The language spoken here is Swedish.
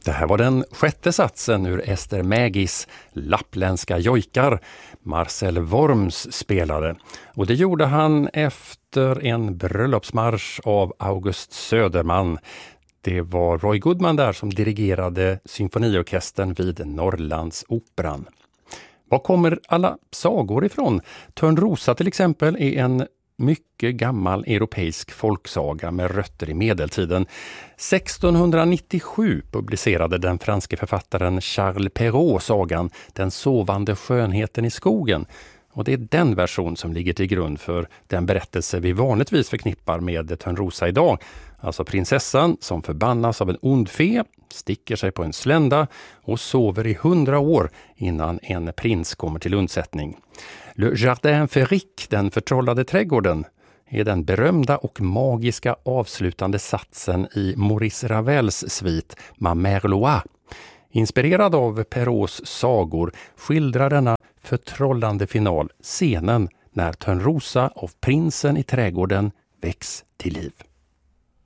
Det här var den sjätte satsen ur Ester Mägis Lappländska jojkar. Marcel Worms spelade. Och det gjorde han efter en bröllopsmarsch av August Söderman. Det var Roy Goodman där som dirigerade symfoniorkestern vid Norrlandsoperan. Var kommer alla sagor ifrån? Törnrosa till exempel är en mycket gammal europeisk folksaga med rötter i medeltiden. 1697 publicerade den franske författaren Charles Perrault sagan Den sovande skönheten i skogen. Och det är den version som ligger till grund för den berättelse vi vanligtvis förknippar med Törnrosa idag. Alltså prinsessan som förbannas av en ond fe, sticker sig på en slända och sover i 100 år innan en prins kommer till undsättning. Le Jardin Féerique, den förtrollade trädgården, är den berömda och magiska avslutande satsen i Maurice Ravels svit Ma Mère Loire. Inspirerad av Perraults sagor skildrar denna förtrollande final scenen när Törnrosa av prinsen i trädgården väcks till liv.